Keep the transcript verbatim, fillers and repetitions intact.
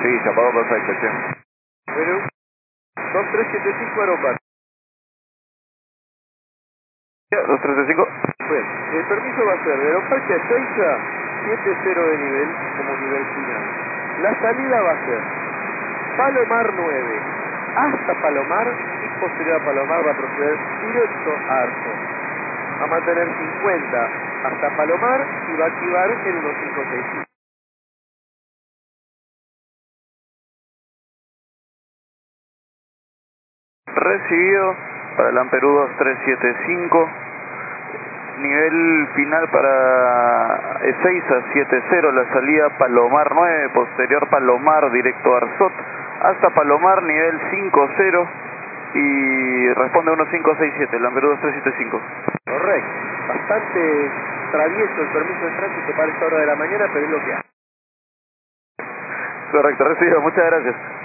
Sí, se apagó perfecto, che. Bueno, dos tres siete cinco aeropuerto. dos tres siete cinco. Bueno, el permiso va a ser de Aeroparque a Ezeiza, siete cero de nivel como nivel final. La salida va a ser Palomar nueve hasta Palomar y posterior a Palomar va a proceder directo a Arco. Va a mantener cincuenta hasta Palomar y va a activar el uno cinco seis cinco. Recibido para el Amperú dos tres siete cinco. Nivel final para Ezeiza siete cero, la salida Palomar nueve, posterior Palomar directo a Arzot, hasta Palomar nivel cinco cero y responde uno cinco seis siete, el Amperú dos tres siete cinco. Correcto, bastante travieso el permiso de tránsito para esta hora de la mañana, pero es lo que hay. Correcto, recibido, muchas gracias.